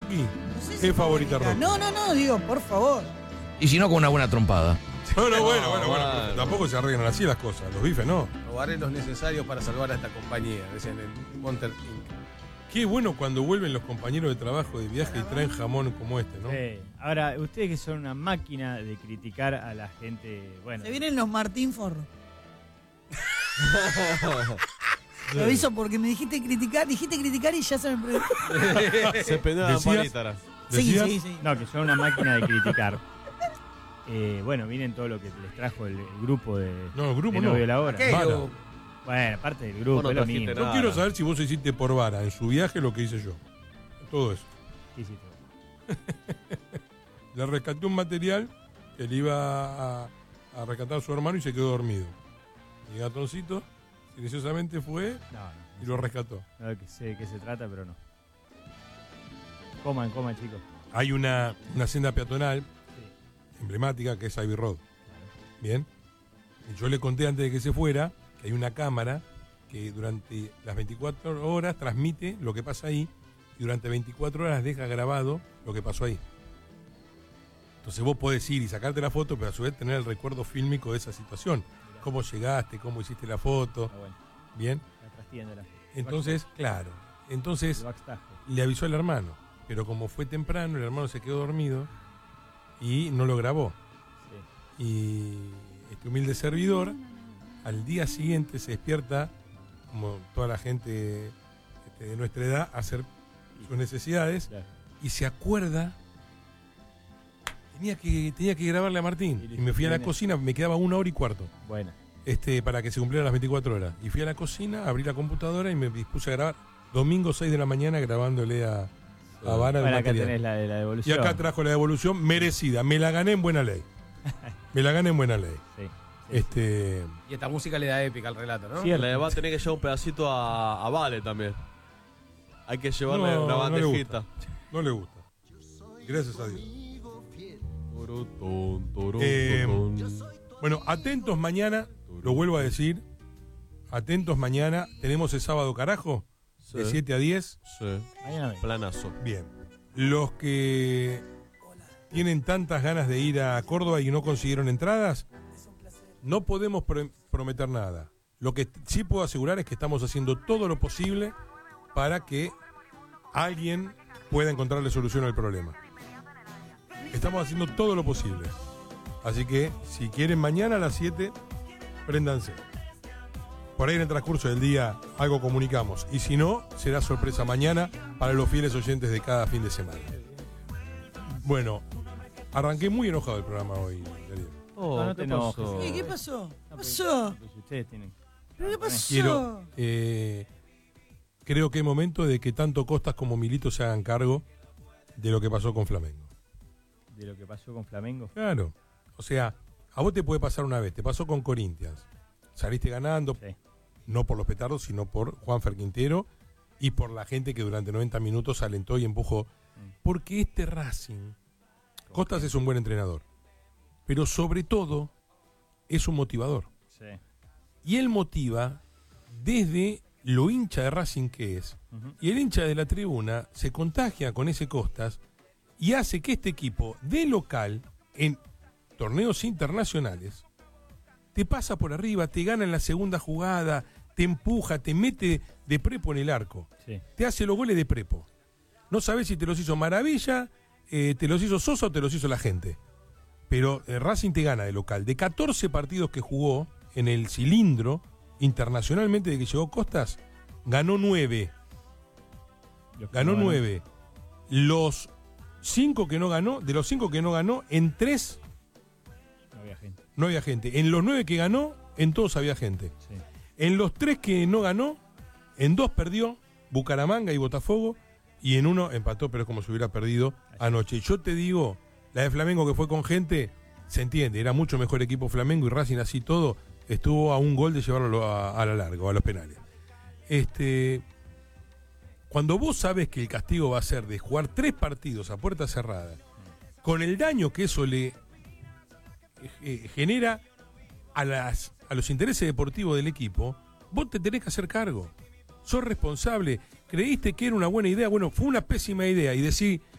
No sé si es favorita Rocky. No, digo, por favor. Y si no, con una buena trompada. Bueno, tampoco se arreglan así las cosas. Los bifes no. Robaré los necesarios para salvar a esta compañía, dicen en Monter Inc. Qué bueno cuando vuelven los compañeros de trabajo de viaje y traen jamón como este, ¿no? Sí. Ahora, ustedes que son una máquina de criticar a la gente, bueno. Se vienen los Martín Forro. Lo aviso porque me dijiste criticar y ya se me... Se penaba por Instagram. Sí. No, que son una máquina de criticar. Bueno, miren todo lo que les trajo el grupo de No, el grupo de no. Novio de la Hora. Vara. Bueno, parte del grupo, Vos no es lo trajiste mismo. nada. Yo quiero saber si vos hiciste por Vara en su viaje lo que hice yo. Todo eso. ¿Qué hiciste? Le rescaté un material que le iba a rescatar a su hermano y se quedó dormido. Y Gatoncito silenciosamente fue y lo rescató. No, que sé de qué se trata, pero no. Coman, chicos. Hay una senda peatonal emblemática que es Ivy Road. Bien. Y yo le conté antes de que se fuera que hay una cámara que durante las 24 horas transmite lo que pasa ahí y durante 24 horas deja grabado lo que pasó ahí. Entonces vos podés ir y sacarte la foto, pero a su vez tener el recuerdo fílmico de esa situación. Cómo llegaste, cómo hiciste la foto. Bueno. Bien. La trastienda. Entonces, claro. Entonces le avisó al hermano. Pero como fue temprano, el hermano se quedó dormido y no lo grabó. Sí. Y este humilde servidor, al día siguiente se despierta, como toda la gente de nuestra edad, a hacer sus necesidades. Claro. Y se acuerda. Tenía que grabarle a Martín. Y me fui a la cocina, me quedaba 1 hora y cuarto. Buena. Para que se cumplieran las 24 horas. Y fui a la cocina, abrí la computadora y me dispuse a grabar. Domingo 6 de la mañana grabándole a Vara. Bueno, acá tenés la Y devolución. acá trajo la devolución merecida. Me la gané en buena ley. Sí. Y esta música le da épica al relato, ¿no? Sí, Le va a tener que llevar un pedacito a Vale también. Hay que llevarle una bandejita. No le gusta. Gracias a Dios. Bueno, atentos mañana, lo vuelvo a decir. Atentos mañana. Tenemos el sábado carajo, de 7 a 10. Sí. Mañana ven. Planazo. Bien. Los que tienen tantas ganas de ir a Córdoba y no consiguieron entradas, no podemos prometer nada. Lo que sí puedo asegurar es que estamos haciendo todo lo posible para que alguien pueda encontrarle solución al problema. Estamos haciendo todo lo posible. Así que, si quieren mañana a las 7, préndanse. Por ahí en el transcurso del día algo comunicamos. Y si no, será sorpresa mañana para los fieles oyentes de cada fin de semana. Bueno, arranqué muy enojado el programa hoy, Darío. No te enojes. ¿Qué pasó? ¿Qué No, pasó? pero si ustedes tienen. ¿Pero qué pasó? Creo que es momento de que tanto Costas como Milito se hagan cargo de lo que pasó con Flamengo. De lo que pasó con Flamengo. Claro. O sea, a vos te puede pasar una vez. Te pasó con Corinthians. Saliste ganando, Sí. no por los petardos, sino por Juanfer Quintero y por la gente que durante 90 minutos alentó y empujó. Porque este Racing, Costas es un buen entrenador, pero sobre todo es un motivador. Sí. Y él motiva desde lo hincha de Racing que es. Y el hincha de la tribuna se contagia con ese Costas y hace que este equipo de local, en torneos internacionales, te pasa por arriba, te gana en la segunda jugada, te empuja, te mete de prepo en el arco. Sí. Te hace los goles de prepo. No sabes si te los hizo Maravilla, te los hizo Sosa o te los hizo la gente. Pero Racing te gana de local. De 14 partidos que jugó en el cilindro, internacionalmente de que llegó Costas, ganó 9. Ganó 9. Los 5 que no ganó, de los 5 que no ganó, en 3 No había gente. no había gente. En los 9 que ganó, en todos había gente. Sí. En los 3 que no ganó, en 2 perdió, Bucaramanga y Botafogo, y en 1 empató, pero es como si hubiera perdido anoche. Y yo te digo, la de Flamengo que fue con gente, se entiende, era mucho mejor equipo Flamengo y Racing así todo, estuvo a un gol de llevarlo a la larga, o a los penales. Cuando vos sabes que el castigo va a ser de jugar 3 partidos a puerta cerrada, con el daño que eso le genera a los intereses deportivos del equipo, vos te tenés que hacer cargo. Sos responsable. Creíste que era una buena idea. Bueno, fue una pésima idea. Y decís,